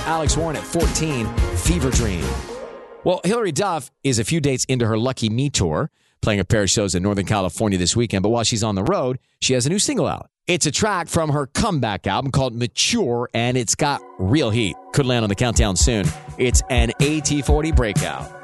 Alex Warren at 14, Fever Dream. Well, Hilary Duff is a few dates into her Lucky Me tour, playing a pair of shows in Northern California this weekend. But while she's on the road, she has a new single out. It's a track from her comeback album called Mature, and it's got real heat. Could land on the countdown soon. It's an AT40 breakout.